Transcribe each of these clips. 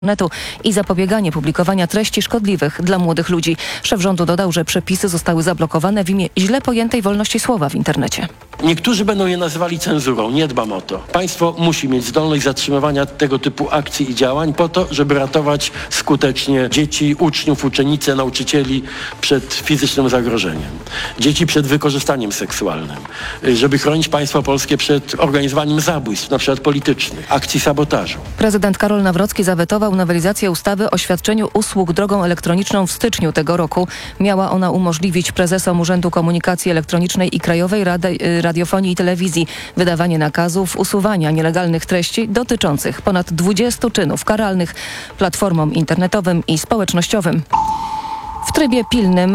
Internetu i zapobieganie publikowania treści szkodliwych dla młodych ludzi. Szef rządu dodał, że przepisy zostały zablokowane w imię źle pojętej wolności słowa w internecie. Niektórzy będą je nazywali cenzurą. Nie dbam o to. Państwo musi mieć zdolność zatrzymywania tego typu akcji i działań po to, żeby ratować skutecznie dzieci, uczniów, uczennice, nauczycieli przed fizycznym zagrożeniem. Dzieci przed wykorzystaniem seksualnym. Żeby chronić państwo polskie przed organizowaniem zabójstw, na przykład politycznych, akcji sabotażu. Prezydent Karol Nawrocki zawetował nowelizację ustawy o świadczeniu usług drogą elektroniczną w styczniu tego roku. Miała ona umożliwić prezesom Urzędu Komunikacji Elektronicznej i Krajowej Rady Radiofonii i Telewizji wydawanie nakazów usuwania nielegalnych treści dotyczących ponad 20 czynów karalnych platformom internetowym i społecznościowym. W trybie pilnym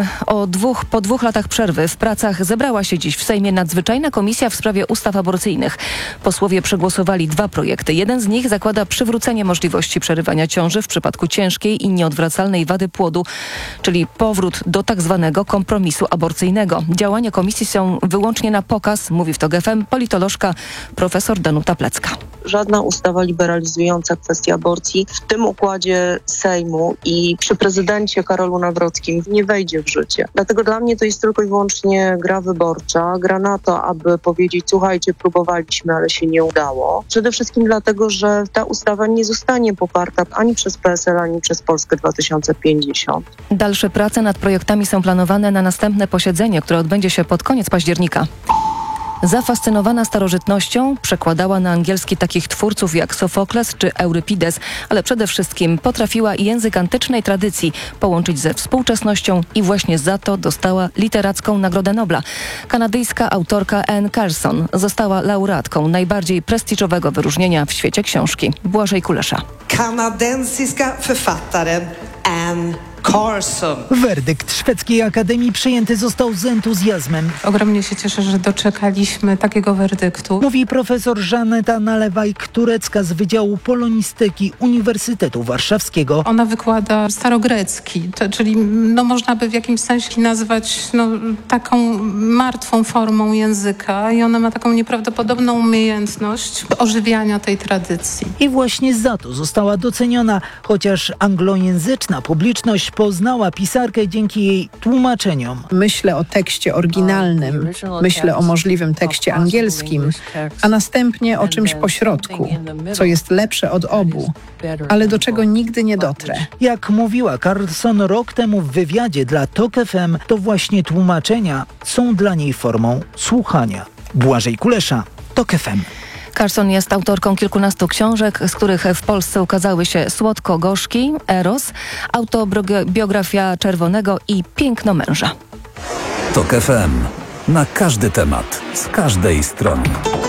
po 2 latach przerwy w pracach zebrała się dziś w Sejmie nadzwyczajna komisja w sprawie ustaw aborcyjnych. Posłowie przegłosowali 2 projekty. Jeden z nich zakłada przywrócenie możliwości przerywania ciąży w przypadku ciężkiej i nieodwracalnej wady płodu, czyli powrót do tak zwanego kompromisu aborcyjnego. Działania komisji są wyłącznie na pokaz, mówi w TOG FM politolożka profesor Danuta Plecka. Żadna ustawa liberalizująca kwestię aborcji w tym układzie Sejmu i przy prezydencie Karolu Nawrockim nie wejdzie w życie. Dlatego dla mnie to jest tylko i wyłącznie gra wyborcza. Gra na to, aby powiedzieć, słuchajcie, próbowaliśmy, ale się nie udało. Przede wszystkim dlatego, że ta ustawa nie zostanie poparta ani przez PSL, ani przez Polskę 2050. Dalsze prace nad projektami są planowane na następne posiedzenie, które odbędzie się pod koniec października. Zafascynowana starożytnością przekładała na angielski takich twórców jak Sofokles czy Eurypides, ale przede wszystkim potrafiła język antycznej tradycji połączyć ze współczesnością i właśnie za to dostała literacką Nagrodę Nobla. Kanadyjska autorka Anne Carson została laureatką najbardziej prestiżowego wyróżnienia w świecie książki. Błażej Kulesza. Kanadensiska författaren Anne Carson. Werdykt szwedzkiej akademii przyjęty został z entuzjazmem. Ogromnie się cieszę, że doczekaliśmy takiego werdyktu. Mówi profesor Żaneta Nalewajk-Turecka z Wydziału Polonistyki Uniwersytetu Warszawskiego. Ona wykłada starogrecki, czyli można by w jakimś sensie nazwać taką martwą formą języka i ona ma taką nieprawdopodobną umiejętność ożywiania tej tradycji. I właśnie za to została doceniona, chociaż anglojęzyczna publiczność poznała pisarkę dzięki jej tłumaczeniom. Myślę o tekście oryginalnym, myślę o możliwym tekście angielskim, a następnie o czymś pośrodku, co jest lepsze od obu, ale do czego nigdy nie dotrę. Jak mówiła Carson rok temu w wywiadzie dla TOG FM, to właśnie tłumaczenia są dla niej formą słuchania. Błażej Kulesza, TOG FM. Carson jest autorką kilkunastu książek, z których w Polsce ukazały się Słodko-gorzki, Eros, autobiografia Czerwonego i Piękno męża. TOG FM. Na każdy temat, z każdej strony.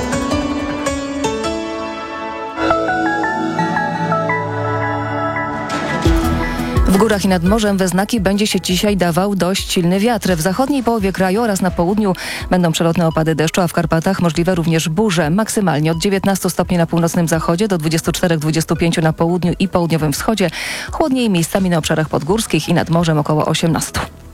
W górach i nad morzem we znaki będzie się dzisiaj dawał dość silny wiatr. W zachodniej połowie kraju oraz na południu będą przelotne opady deszczu, a w Karpatach możliwe również burze. Maksymalnie od 19 stopni na północnym zachodzie do 24-25 na południu i południowym wschodzie. Chłodniej miejscami na obszarach podgórskich i nad morzem około 18.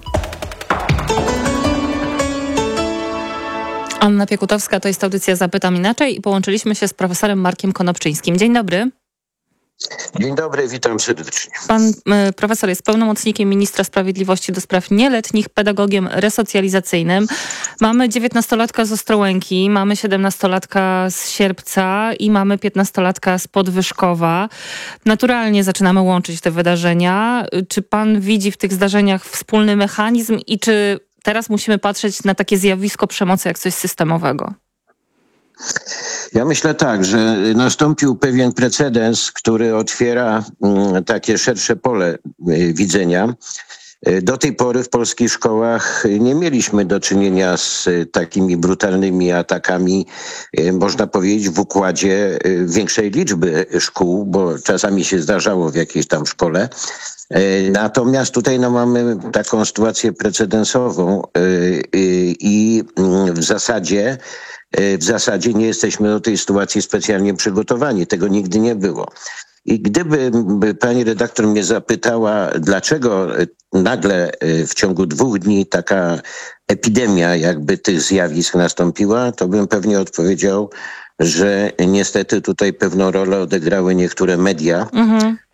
Anna Piekutowska, to jest audycja Zapytam Inaczej i połączyliśmy się z profesorem Markiem Konopczyńskim. Dzień dobry. Dzień dobry, witam serdecznie. Pan profesor jest pełnomocnikiem ministra sprawiedliwości do spraw nieletnich, pedagogiem resocjalizacyjnym. Mamy 19-latka z Ostrołęki, mamy 17-latka z Sierpca i mamy 15-latka z Podwyżkowa. Naturalnie zaczynamy łączyć te wydarzenia. Czy pan widzi w tych zdarzeniach wspólny mechanizm i czy teraz musimy patrzeć na takie zjawisko przemocy jak coś systemowego? Ja myślę tak, że nastąpił pewien precedens, który otwiera takie szersze pole widzenia. Do tej pory w polskich szkołach nie mieliśmy do czynienia z takimi brutalnymi atakami, można powiedzieć, w układzie większej liczby szkół, bo czasami się zdarzało w jakiejś tam szkole. Natomiast tutaj mamy taką sytuację precedensową i w zasadzie nie jesteśmy do tej sytuacji specjalnie przygotowani. Tego nigdy nie było. I gdyby pani redaktor mnie zapytała, dlaczego nagle w ciągu 2 dni taka epidemia jakby tych zjawisk nastąpiła, to bym pewnie odpowiedział, że niestety tutaj pewną rolę odegrały niektóre media,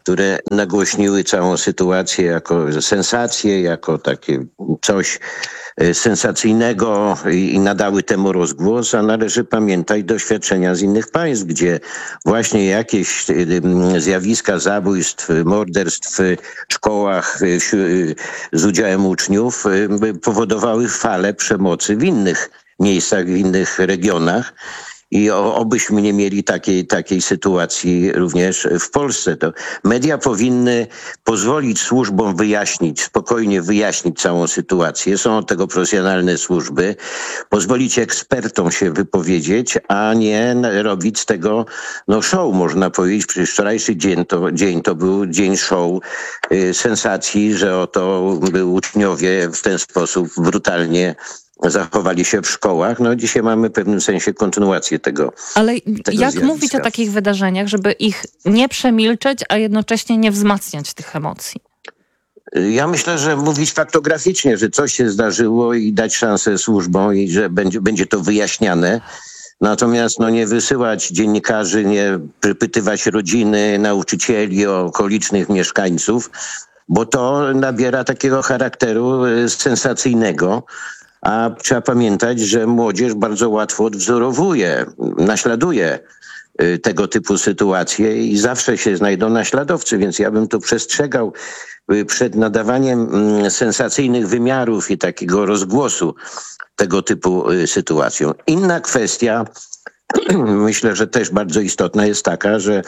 które nagłośniły całą sytuację jako sensację, jako takie coś sensacyjnego i nadały temu rozgłos, a należy pamiętać doświadczenia z innych państw, gdzie właśnie jakieś zjawiska zabójstw, morderstw w szkołach z udziałem uczniów powodowały falę przemocy w innych miejscach, w innych regionach. I obyśmy nie mieli takiej sytuacji również w Polsce. To media powinny pozwolić służbom spokojnie wyjaśnić całą sytuację. Są od tego profesjonalne służby. Pozwolić ekspertom się wypowiedzieć, a nie robić z tego show, można powiedzieć. Przecież wczorajszy dzień to był dzień show, sensacji, że oto uczniowie w ten sposób brutalnie zachowali się w szkołach. No dzisiaj mamy w pewnym sensie kontynuację tego. Ale jak zjawiska. mówić o takich wydarzeniach, żeby ich nie przemilczeć, a jednocześnie nie wzmacniać tych emocji? Ja myślę, że mówić faktograficznie, że coś się zdarzyło i dać szansę służbom i że będzie to wyjaśniane. Natomiast nie wysyłać dziennikarzy, nie przypytywać rodziny, nauczycieli, okolicznych mieszkańców, bo to nabiera takiego charakteru sensacyjnego. A trzeba pamiętać, że młodzież bardzo łatwo odwzorowuje, naśladuje tego typu sytuacje i zawsze się znajdą naśladowcy, więc ja bym tu przestrzegał przed nadawaniem sensacyjnych wymiarów i takiego rozgłosu tego typu sytuacją. Inna kwestia, myślę, że też bardzo istotna jest taka, że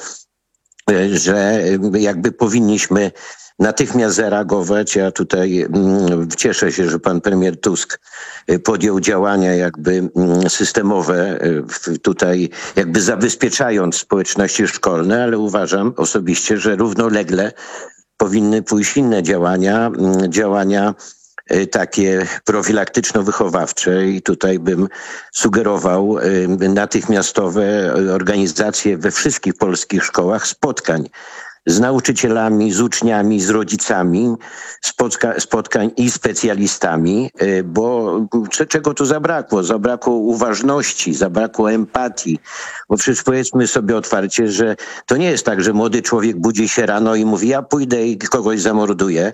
jakby powinniśmy natychmiast zareagować. Ja tutaj cieszę się, że pan premier Tusk podjął działania jakby systemowe, tutaj jakby zabezpieczając społeczności szkolne, ale uważam osobiście, że równolegle powinny pójść inne działania takie profilaktyczno-wychowawcze i tutaj bym sugerował natychmiastowe organizacje we wszystkich polskich szkołach spotkań z nauczycielami, z uczniami, z rodzicami, spotkań i specjalistami, bo czego tu zabrakło? Zabrakło uważności, zabrakło empatii, bo przecież powiedzmy sobie otwarcie, że to nie jest tak, że młody człowiek budzi się rano i mówi, ja pójdę i kogoś zamorduję.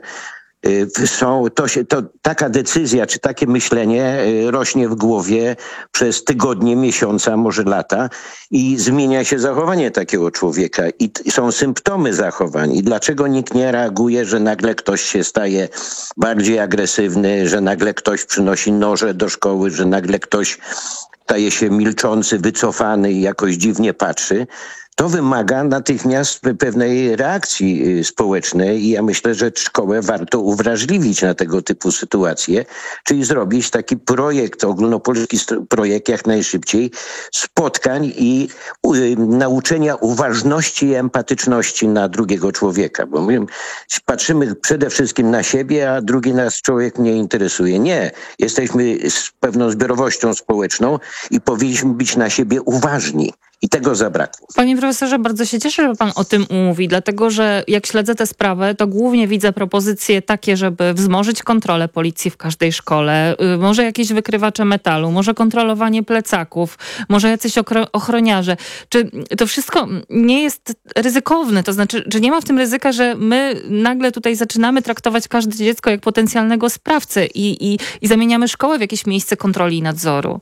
Taka decyzja czy takie myślenie rośnie w głowie przez tygodnie, miesiące, może lata i zmienia się zachowanie takiego człowieka i są symptomy zachowań. I dlaczego nikt nie reaguje, że nagle ktoś się staje bardziej agresywny, że nagle ktoś przynosi noże do szkoły, że nagle ktoś staje się milczący, wycofany i jakoś dziwnie patrzy. To wymaga natychmiast pewnej reakcji społecznej i ja myślę, że szkołę warto uwrażliwić na tego typu sytuacje, czyli zrobić taki projekt, ogólnopolski projekt jak najszybciej, spotkań i nauczenia uważności i empatyczności na drugiego człowieka. Bo my patrzymy przede wszystkim na siebie, a drugi nas człowiek nie interesuje. Nie. Jesteśmy z pewną zbiorowością społeczną i powinniśmy być na siebie uważni. I tego zabrakło. Panie profesorze, bardzo się cieszę, że pan o tym mówi, dlatego że jak śledzę tę sprawę, to głównie widzę propozycje takie, żeby wzmożyć kontrolę policji w każdej szkole, może jakieś wykrywacze metalu, może kontrolowanie plecaków, może jacyś ochroniarze. Czy to wszystko nie jest ryzykowne? To znaczy, czy nie ma w tym ryzyka, że my nagle tutaj zaczynamy traktować każde dziecko jak potencjalnego sprawcę i zamieniamy szkołę w jakieś miejsce kontroli i nadzoru?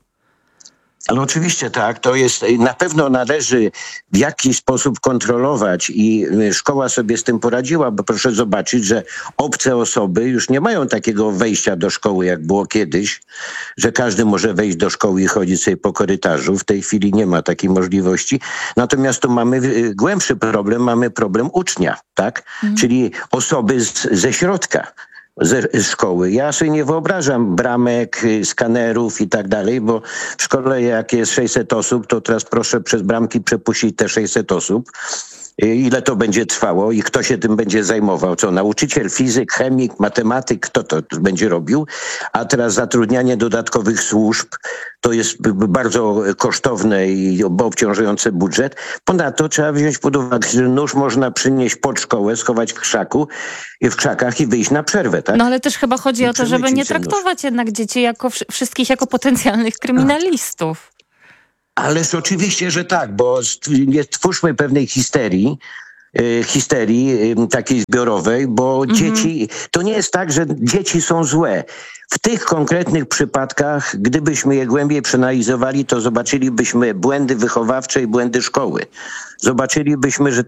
Ale oczywiście tak, to jest, na pewno należy w jakiś sposób kontrolować i szkoła sobie z tym poradziła, bo proszę zobaczyć, że obce osoby już nie mają takiego wejścia do szkoły, jak było kiedyś, że każdy może wejść do szkoły i chodzić sobie po korytarzu. W tej chwili nie ma takiej możliwości. Natomiast tu mamy głębszy problem, mamy problem ucznia, tak? Czyli osoby ze środka. Ze szkoły. Ja sobie nie wyobrażam bramek, skanerów i tak dalej, bo w szkole jak jest 600 osób, to teraz proszę przez bramki przepuścić te 600 osób. Ile to będzie trwało i kto się tym będzie zajmował? Co, nauczyciel, fizyk, chemik, matematyk, kto to będzie robił? A teraz zatrudnianie dodatkowych służb to jest bardzo kosztowne i obciążające budżet. Ponadto trzeba wziąć pod uwagę, że nóż można przynieść pod szkołę, schować w krzakach i wyjść na przerwę, tak? No ale też chyba chodzi o to, żeby nie traktować jednak dzieci wszystkich jako potencjalnych kryminalistów. Ależ oczywiście, że tak, bo nie twórzmy pewnej histerii, histerii takiej zbiorowej, bo dzieci, to nie jest tak, że dzieci są złe. W tych konkretnych przypadkach, gdybyśmy je głębiej przeanalizowali, to zobaczylibyśmy błędy wychowawcze i błędy szkoły. Zobaczylibyśmy, że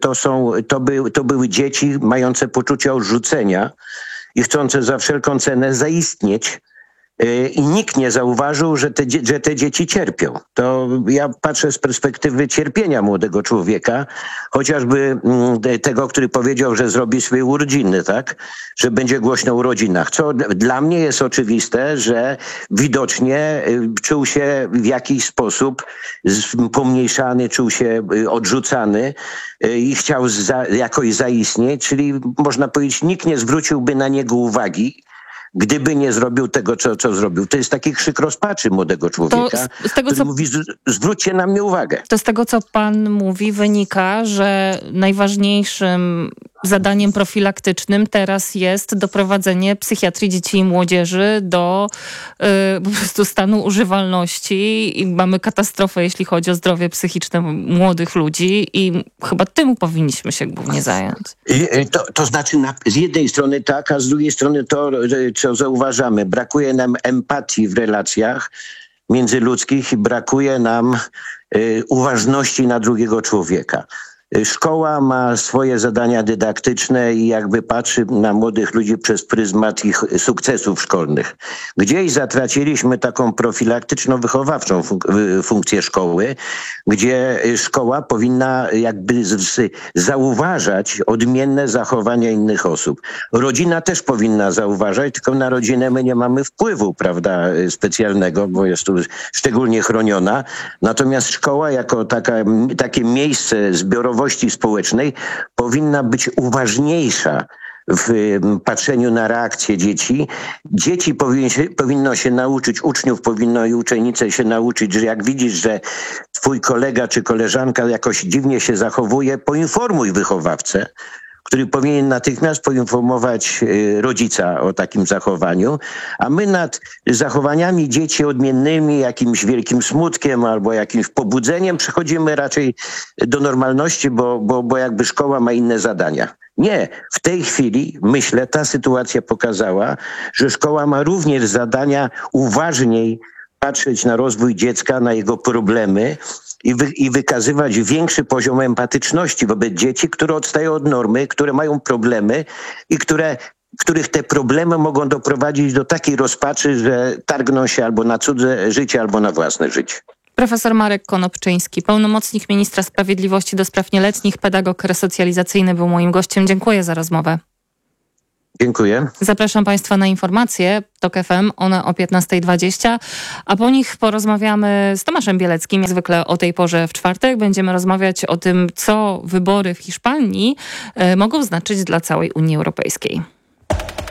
to były dzieci mające poczucie odrzucenia i chcące za wszelką cenę zaistnieć. I nikt nie zauważył, że te dzieci cierpią. To ja patrzę z perspektywy cierpienia młodego człowieka, chociażby tego, który powiedział, że zrobi swoje urodziny, tak? Że będzie głośno o urodzinach. Co dla mnie jest oczywiste, że widocznie czuł się w jakiś sposób pomniejszany, czuł się odrzucany i chciał jakoś zaistnieć, czyli można powiedzieć, nikt nie zwróciłby na niego uwagi, gdyby nie zrobił tego, co zrobił. To jest taki krzyk rozpaczy młodego człowieka, który mówi, zwróćcie na mnie uwagę. To z tego, co pan mówi, wynika, że najważniejszym zadaniem profilaktycznym teraz jest doprowadzenie psychiatrii dzieci i młodzieży do po prostu stanu używalności i mamy katastrofę, jeśli chodzi o zdrowie psychiczne młodych ludzi i chyba tym powinniśmy się głównie zająć. To znaczy z jednej strony tak, a z drugiej strony to, co zauważamy, brakuje nam empatii w relacjach międzyludzkich i brakuje nam uważności na drugiego człowieka. Szkoła ma swoje zadania dydaktyczne i jakby patrzy na młodych ludzi przez pryzmat ich sukcesów szkolnych. Gdzieś zatraciliśmy taką profilaktyczno-wychowawczą funkcję szkoły, gdzie szkoła powinna jakby zauważać odmienne zachowania innych osób. Rodzina też powinna zauważać, tylko na rodzinę my nie mamy wpływu, prawda, specjalnego, bo jest tu szczególnie chroniona. Natomiast szkoła jako takie miejsce zbiorowe społecznej powinna być uważniejsza w patrzeniu na reakcje dzieci. Dzieci powinno się nauczyć, uczniów powinno i uczennice się nauczyć, że jak widzisz, że twój kolega czy koleżanka jakoś dziwnie się zachowuje, poinformuj wychowawcę, który powinien natychmiast poinformować rodzica o takim zachowaniu, a my nad zachowaniami dzieci odmiennymi, jakimś wielkim smutkiem albo jakimś pobudzeniem przechodzimy raczej do normalności, bo jakby szkoła ma inne zadania. Nie, w tej chwili, myślę, ta sytuacja pokazała, że szkoła ma również zadania uważniej patrzeć na rozwój dziecka, na jego problemy, i wykazywać większy poziom empatyczności wobec dzieci, które odstają od normy, które mają problemy i których te problemy mogą doprowadzić do takiej rozpaczy, że targną się albo na cudze życie, albo na własne życie. Profesor Marek Konopczyński, pełnomocnik ministra sprawiedliwości do spraw nieletnich, pedagog resocjalizacyjny był moim gościem. Dziękuję za rozmowę. Dziękuję. Zapraszam Państwa na informacje TOK FM, one o 15:20, a po nich porozmawiamy z Tomaszem Bieleckim. Jak zwykle o tej porze w czwartek będziemy rozmawiać o tym, co wybory w Hiszpanii mogą znaczyć dla całej Unii Europejskiej.